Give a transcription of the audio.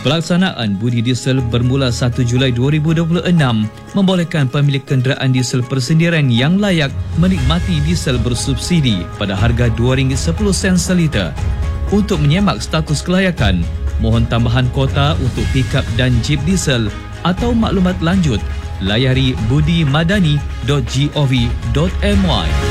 Pelaksanaan budi diesel bermula 1 Julai 2026 membolehkan pemilik kenderaan diesel persendirian yang layak menikmati diesel bersubsidi pada harga RM2.10 seliter. Untuk menyemak status kelayakan, mohon tambahan kota untuk pikap dan jeep diesel atau maklumat lanjut, layari budimadani.gov.my.